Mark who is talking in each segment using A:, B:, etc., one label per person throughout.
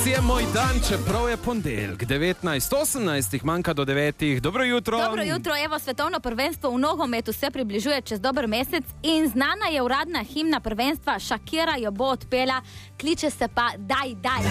A: je moj dan, čeprav je ponedeljek, 19:18, manjka do 9. Dobro jutro.
B: Dobro jutro, evo svetovno prvenstvo v nogometu se približuje čez dober mesec in znana je uradna himna prvenstva, Shakira jo bo odpela, kliče se pa Daj, daj.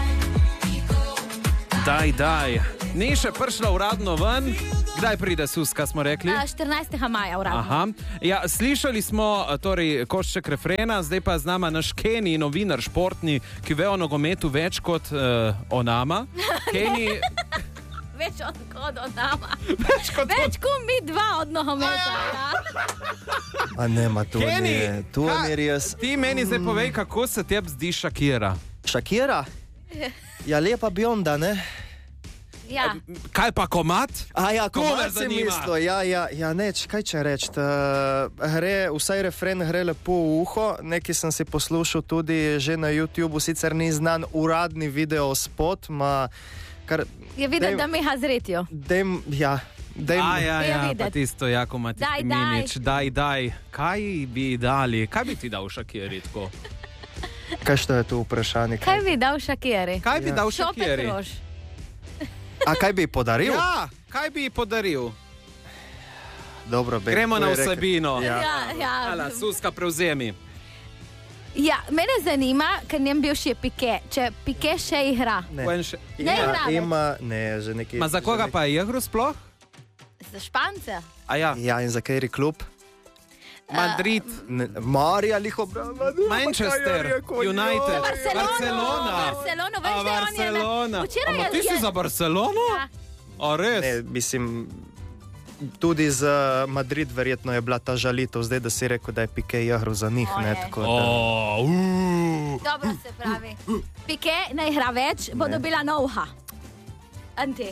A: Daj, daj. Ni še prišla uradno ven. Kdaj pride Suska, smo rekli?
B: 14. maja uradno.
A: Aha. Ja, slišali smo torej košček refrena, zdaj pa z nama naš Kenny, novinar športni, ki ve o nogometu več kot o nama. Kenny...
B: Več kot od nama.
A: Več kot
B: mi dva od nogometa.
C: A nema, tu
A: Kenny,
C: ni res.
A: Ti meni zdaj povej, kako se tebi zdi Shakira?
C: Shakira? Ja, lepa bionda, ne?
B: Ja.
A: Kaj pa komat?
C: Ja,
A: To me
C: komat si
A: zanima.
C: mislil. Ja, neč, kaj če reči. Vsaj refren gre lepo v uho. Nekaj sem si poslušal tudi že na YouTubeu, sicer ni znan uradni video spot, kar...
B: Je videti, da mi ga zretijo.
A: Ja,
B: videti.
A: pa tisto, jako ima tisti
B: Daj,
A: minič. Daj. Kaj bi dali? Kaj bi ti dal Shakiri tako?
C: Kaj što je tu vprašanje?
B: Kaj bi dal Shakiri?
A: Kaj bi dal
B: Šopek
A: Shakiri?
B: rož.
C: A kaj bi podaril?
A: Ja, kaj bi ji podaril?
C: Dobro,
A: Gremo na vsebino.
B: Ja.
A: Hala, Suska, prevzemi.
B: Ja, mene zanima, ker njem bivši je Piqué, če Piqué še igra.
C: Ne.
B: Ne igra več.
C: Ne, že nekaj...
A: Ma za koga pa je igral sploh?
B: Za Špance.
A: A ja,
C: Ja, in za kateri klub?
A: Madrid,
C: Marija, liho brava.
A: Manchester, United,
B: Barcelona.
A: Barcelona.
B: Včeraj
A: Ama ti si za Barcelono?
B: Ja.
A: A res?
C: Ne, mislim, tudi za Madrid verjetno je bila ta žalitev, zdaj da si rekel, da je Piqué igral za njih, ne, tako da...
B: Dobro se pravi. Piqué ne igra več, bo dobila novha. Anti.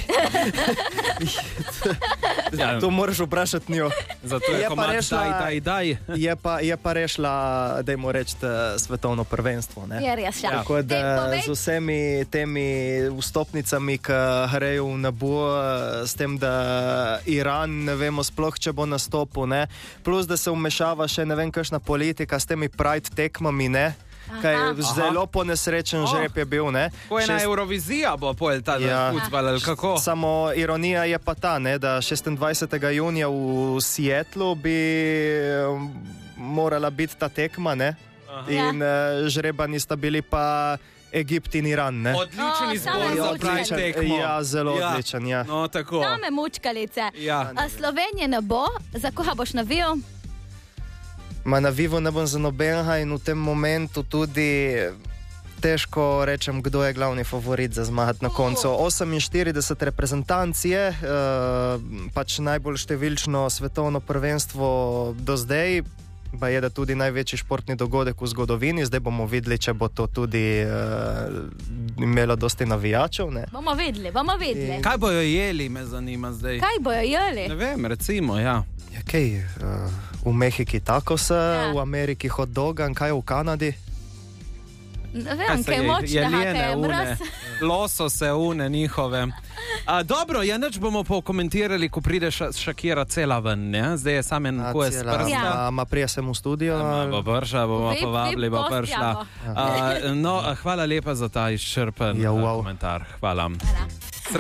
A: Ja,
C: To moraš vprašati njo.
A: zato je
C: Je pa
A: komat
C: rešila-
A: daj.
C: Je pa rešila, dajmo reči, svetovno prvenstvo, ne?
B: Je res, ja.
C: Tako da
B: Povej,
C: z vsemi temi vstopnicami, ki grejo v nebo, s tem, da Iran, ne vemo sploh, če bo nastopil, ne? Plus, da se vmešava še ne vem kakšna politika s temi pride tekmami, ne? Kaj zelo ponesrečen žreb je bil, ne?
A: Ko je na Eurovizija bo pojel ta futbal, ali kako?
C: Samo ironija je pa ta, ne, da 26. junija v Seattlu bi morala biti ta tekma, ne? In žrebani sta bili pa Egipt in Iran, ne?
A: Odličen izbor
B: same
A: za
B: odličen.
A: pride tekmo.
C: Ja, zelo odličen, ja.
A: No, tako.
B: Same mučkalice.
A: Ja.
B: A Slovenije ne bo, za koga boš navijal?
C: Ma na vivo ne bom za nobenega in v tem momentu tudi težko rečem, kdo je glavni favorit za zmagati na koncu. 48 reprezentanc je, pač najbolj številčno svetovno prvenstvo do zdaj. Pa je da tudi največji športni dogodek v zgodovini, zdaj bomo videli, če bo to tudi imelo dosti navijačev. Ne?
B: Bomo videli.
A: Kaj bojo jeli, me zanima zdaj.
B: Kaj bojo jeli?
A: Ne vem, recimo, ja.
C: Ja, kaj, v Mehiki takosa, v Ameriki hot doga, kaj v Kanadi?
B: Ne vem, kaj je močnega, kaj je mraz.
A: Losose, une njihove. Dobro, ja, neč bomo pokomentirali, ko pride Shakira cela ven, ne? Zdaj je sam en kues prsta.
C: Ma prija sem v studio.
A: Bo prša, bomo
B: Vip,
A: povabili, bo prišla. No, hvala lepa za ta izčrpen komentar. Hvala.